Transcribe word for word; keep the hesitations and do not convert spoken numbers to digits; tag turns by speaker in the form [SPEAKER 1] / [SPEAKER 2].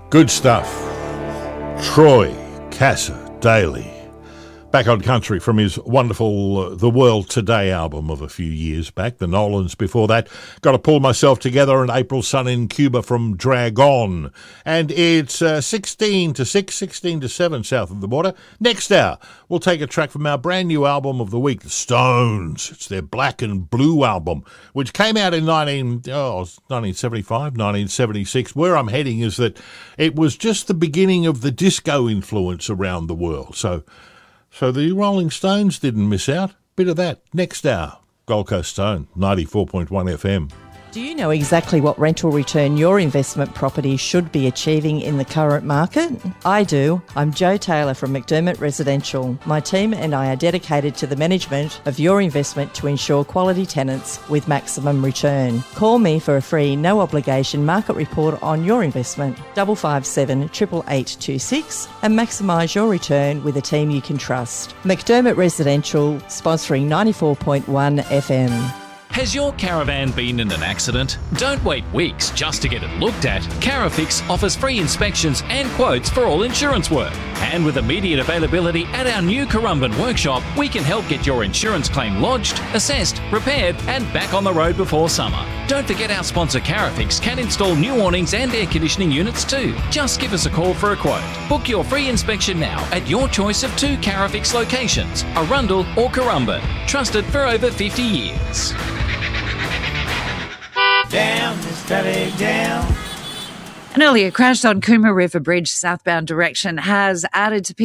[SPEAKER 1] Good stuff. Troy Cassar-Daley. Back on country from his wonderful uh, The World Today album of a few years back. The Nolans before that. Got to Pull Myself Together and April Sun in Cuba from Drag On. And it's uh, sixteen to six, sixteen to seven south of the border. Next hour, we'll take a track from our brand new album of the week, The Stones. It's their Black and Blue album, which came out in nineteen, oh, nineteen seventy-five, nineteen seventy-six. Where I'm heading is that it was just the beginning of the disco influence around the world. So... So the Rolling Stones didn't miss out. Bit of that next hour. Gold Coast Stone, ninety-four point one F M.
[SPEAKER 2] Do you know exactly what rental return your investment property should be achieving in the current market? I do. I'm Jo Taylor from McDermott Residential. My team and I are dedicated to the management of your investment to ensure quality tenants with maximum return. Call me for a free, no obligation market report on your investment, five five seven, eight eight eight two six, and maximise your return with a team you can trust. McDermott Residential, sponsoring ninety-four point one F M.
[SPEAKER 3] Has your caravan been in an accident? Don't wait weeks just to get it looked at. Carafix offers free inspections and quotes for all insurance work. And with immediate availability at our new Currumbin workshop, we can help get your insurance claim lodged, assessed, repaired and back on the road before summer. Don't forget our sponsor Carafix can install new awnings and air conditioning units too. Just give us a call for a quote. Book your free inspection now at your choice of two Carafix locations, Arundel or Currumbin. Trusted for over fifty years.
[SPEAKER 4] Down, steady down.
[SPEAKER 5] An earlier crash on Cooma River Bridge southbound direction has added to